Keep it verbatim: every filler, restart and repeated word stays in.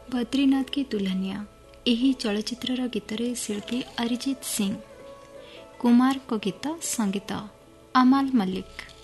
बद्रीनाथ की दुल्हनिया ଏହି ଚଳଚ୍ଚିତ୍ରର ଗୀତରେ ଶିଳ୍ପୀ ଅରିଜିତ ସିଂ, କୁମାରଙ୍କ ଗୀତ ସଙ୍ଗୀତ ଅମାଲ ମଲ୍ଲିକ।